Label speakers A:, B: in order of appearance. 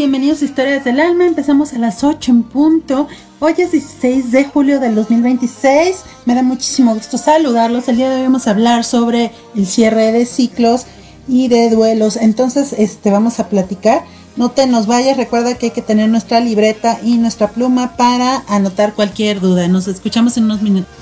A: Bienvenidos a Historias del Alma. Empezamos a las 8 en punto. Hoy es 16 de julio del 2026. Me da muchísimo gusto saludarlos. El día de hoy vamos a hablar sobre el cierre de ciclos y de duelos. Entonces, vamos a platicar. No te nos vayas. Recuerda que hay que tener nuestra libreta y nuestra pluma para anotar cualquier duda. Nos escuchamos en unos minutos.